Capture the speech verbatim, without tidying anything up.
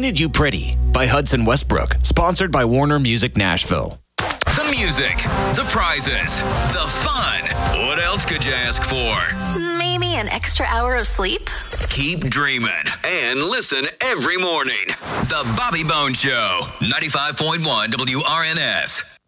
Painted You Pretty by Hudson Westbrook, sponsored by Warner Music Nashville. The music, the prizes, the fun. What else could you ask for? Maybe an extra hour of sleep? Keep dreaming and listen every morning. The Bobby Bones Show, ninety-five point one W R N S.